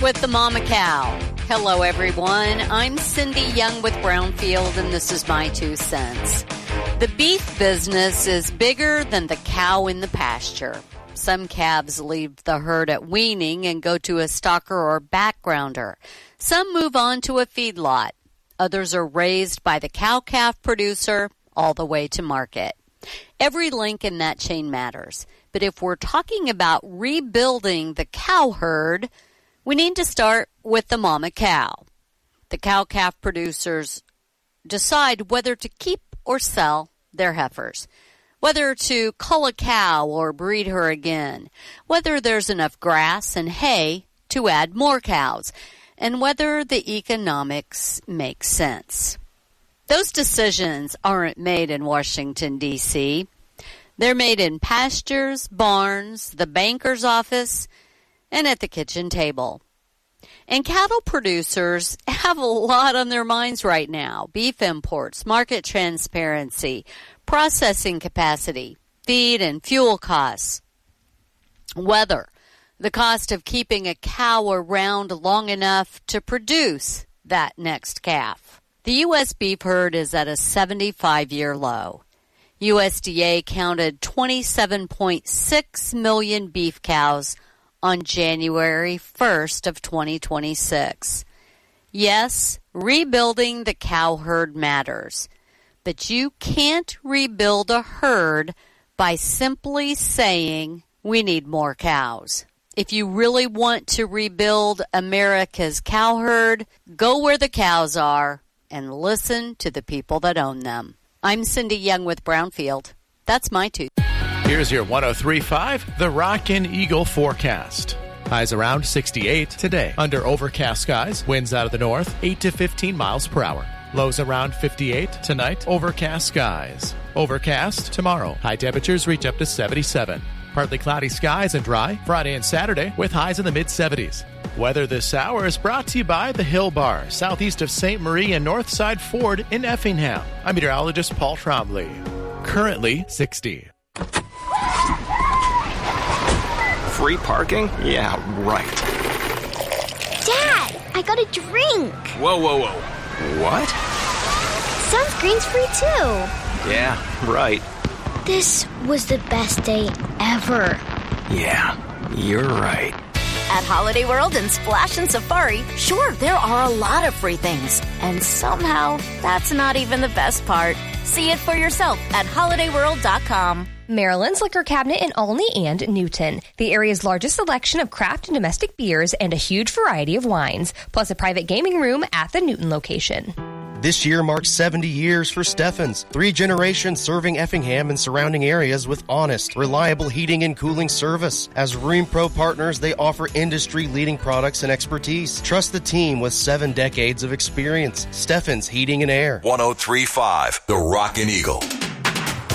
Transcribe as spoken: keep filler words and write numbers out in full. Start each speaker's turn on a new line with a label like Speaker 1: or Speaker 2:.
Speaker 1: with the Mama Cow. Hello, everyone. I'm Cindy Young with Brownfield, and this is my two cents. The beef business is bigger than the cow in the pasture. Some calves leave the herd at weaning and go to a stocker or backgrounder. Some move on to a feedlot. Others are raised by the cow-calf producer all the way to market. Every link in that chain matters. But if we're talking about rebuilding the cow herd, we need to start with the mama cow. The cow-calf producers decide whether to keep or sell their heifers, whether to cull a cow or breed her again, whether there's enough grass and hay to add more cows, and whether the economics make sense. Those decisions aren't made in Washington, D C They're made in pastures, barns, the banker's office, and at the kitchen table. And cattle producers have a lot on their minds right now. Beef imports, market transparency, processing capacity, feed and fuel costs, weather, the cost of keeping a cow around long enough to produce that next calf. The U S beef herd is at a seventy-five-year low. U S D A counted twenty-seven point six million beef cows on January first of twenty twenty-six. Yes, rebuilding the cow herd matters, but you can't rebuild a herd by simply saying we need more cows. If you really want to rebuild America's cow herd, go where the cows are and listen to the people that own them. I'm Cindy Young with Brownfield. That's my two.
Speaker 2: Here's your one oh three point five, The Rockin' Eagle forecast. Highs around sixty-eight today. Under overcast skies, winds out of the north, eight to fifteen miles per hour. Lows around fifty-eight tonight, overcast skies. Overcast tomorrow. High temperatures reach up to seventy-seven. Partly cloudy skies and dry Friday and Saturday with highs in the mid-seventies. Weather this hour is brought to you by the Hill Bar, southeast of Saint Marie and Northside Ford in Effingham. I'm meteorologist Paul Trombley. Currently sixty.
Speaker 3: Free parking? Yeah, right.
Speaker 4: Dad, I got a drink.
Speaker 3: Whoa, whoa, whoa. What?
Speaker 4: Sunscreen's free too.
Speaker 3: Yeah, right.
Speaker 4: This was the best day ever.
Speaker 3: Yeah, you're right.
Speaker 5: At Holiday World and Splash and Safari, sure, there are a lot of free things. And somehow, that's not even the best part. See it for yourself at holiday world dot com.
Speaker 6: Maryland's Liquor Cabinet in Olney and Newton. The area's largest selection of craft and domestic beers and a huge variety of wines, plus a private gaming room at the Newton location.
Speaker 7: This year marks seventy years for Steffens. Three generations serving Effingham and surrounding areas with honest, reliable heating and cooling service. As Rheem Pro partners, they offer industry-leading products and expertise. Trust the team with seven decades of experience. Steffens Heating and Air.
Speaker 8: one oh three point five, The Rockin' Eagle.